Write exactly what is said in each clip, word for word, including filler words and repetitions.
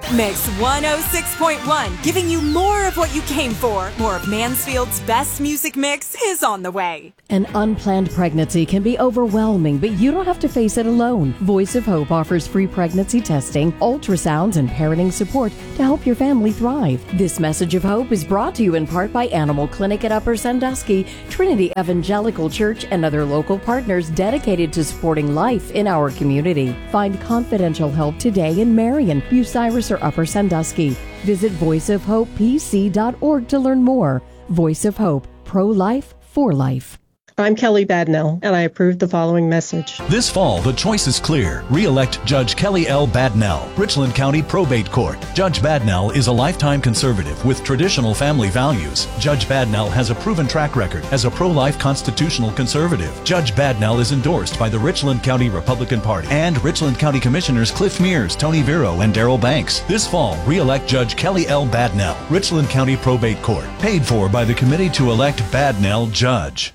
Mix one oh six point one, giving you more of what you came for. More of Mansfield's best music mix is on the way. An unplanned pregnancy can be overwhelming, but you don't have to face it alone. Voice of Hope offers free pregnancy testing, ultrasounds, and parenting support to help your family thrive. This message of hope is brought to you in part by Animal Clinic at Upper Sandusky, Trinity Evangelical Church, and other local partners dedicated to supporting life in our community. Find confidential help today in Marion, Bucyrus, or Upper Sandusky. Visit voice of hope p c dot org to learn more. Voice of Hope, pro-life, for life. I'm Kelly Badnell, and I approve the following message. This fall, the choice is clear. Re-elect Judge Kelly L. Badnell, Richland County Probate Court. Judge Badnell is a lifetime conservative with traditional family values. Judge Badnell has a proven track record as a pro-life constitutional conservative. Judge Badnell is endorsed by the Richland County Republican Party and Richland County Commissioners Cliff Mears, Tony Vero, and Darrell Banks. This fall, re-elect Judge Kelly L. Badnell, Richland County Probate Court. Paid for by the Committee to Elect Badnell Judge.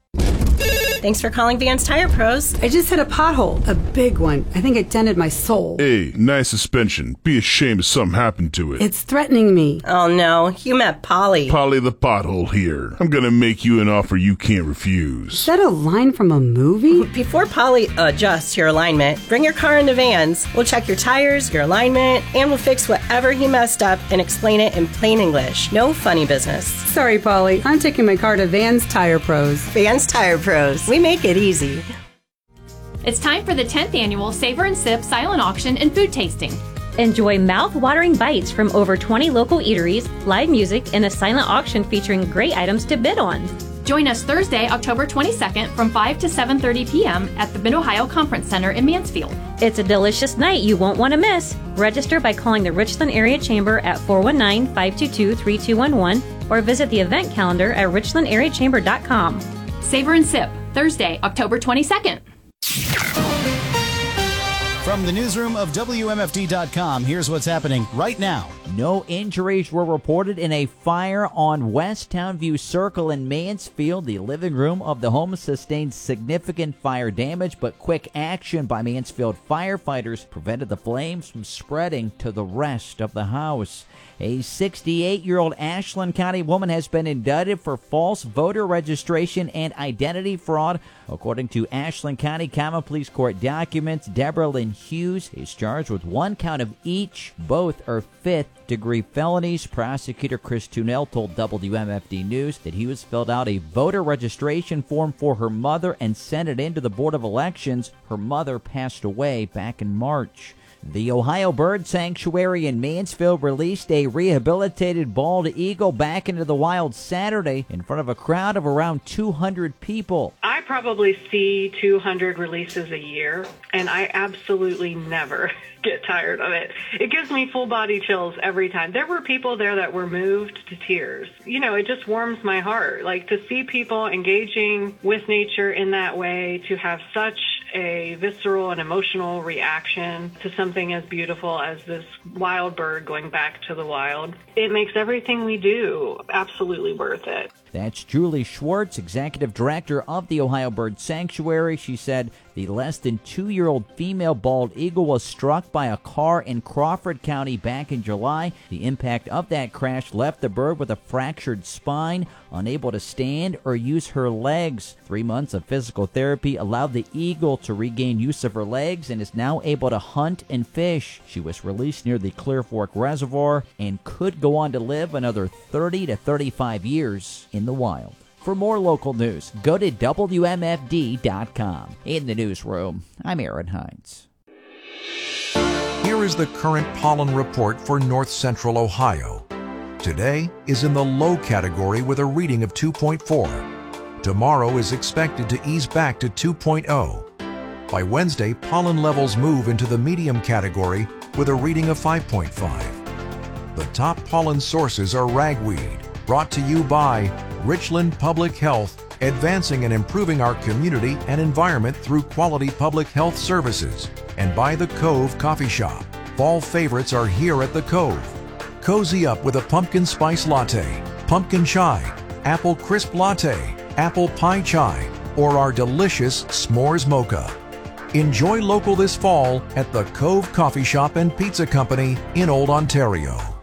Thanks for calling Vance Tire Pros. I just hit a pothole, a big one. I think it dented my soul. Hey, nice suspension. Be ashamed if something happened to it. It's threatening me. Oh no, you met Polly. Polly the pothole here. I'm gonna make you an offer you can't refuse. Is that a line from a movie? Before Polly adjusts your alignment, bring your car into Vans. We'll check your tires, your alignment, and we'll fix whatever he messed up and explain it in plain English. No funny business. Sorry, Polly. I'm taking my car to Vans Tire Pros. Vans Tire Pros. We make it easy. It's time for the tenth annual Savor and Sip silent auction and food tasting. Enjoy mouth-watering bites from over twenty local eateries, live music, and a silent auction featuring great items to bid on. Join us Thursday, October twenty-second from five to seven thirty p.m. at the Mid-Ohio Conference Center in Mansfield. It's a delicious night you won't want to miss. Register by calling the Richland Area Chamber at four one nine, five two two, three two one one or visit the event calendar at richland area chamber dot com. Savor and Sip, Thursday, October twenty-second. From the newsroom of W M F D dot com, here's what's happening right now. No injuries were reported in a fire on West Townview Circle in Mansfield. The living room of the home sustained significant fire damage, but quick action by Mansfield firefighters prevented the flames from spreading to the rest of the house. A sixty-eight-year-old Ashland County woman has been indicted for false voter registration and identity fraud. According to Ashland County Common Police Court documents, Deborah Lynn Hughes is charged with one count of each. Both are fifth-degree felonies. Prosecutor Chris Tunell told W M F D News that Hughes filled out a voter registration form for her mother and sent it in to the Board of Elections. Her mother passed away back in March. The Ohio Bird Sanctuary in Mansfield released a rehabilitated bald eagle back into the wild Saturday in front of a crowd of around two hundred people. I probably see two hundred releases a year, and I absolutely never get tired of it. It gives me full body chills every time. There were people there that were moved to tears. You know, it just warms my heart. Like, to see people engaging with nature in that way, to have such a visceral and emotional reaction to something as beautiful as this wild bird going back to the wild. It makes everything we do absolutely worth it. That's Julie Schwartz, executive director of the Ohio Bird Sanctuary. She said the less than two-year-old female bald eagle was struck by a car in Crawford County back in July. The impact of that crash left the bird with a fractured spine, unable to stand or use her legs. Three months of physical therapy allowed the eagle to regain use of her legs and is now able to hunt and fish. She was released near the Clear Fork Reservoir and could go on to live another thirty to thirty-five years in the wild. For more local news, go to W M F D dot com. In the newsroom, I'm Aaron Hines. Here is the current pollen report for north central Ohio. Today is in the low category with a reading of two point four. Tomorrow is expected to ease back to two point oh. By Wednesday, pollen levels move into the medium category with a reading of five point five. The top pollen sources are ragweed, brought to you by Richland Public Health, advancing and improving our community and environment through quality public health services, and by the Cove Coffee Shop. Fall favorites are here at the Cove. Cozy up with a pumpkin spice latte, pumpkin chai, apple crisp latte, apple pie chai, or our delicious s'mores mocha. Enjoy local this fall at the Cove Coffee Shop and Pizza Company in Old Ontario.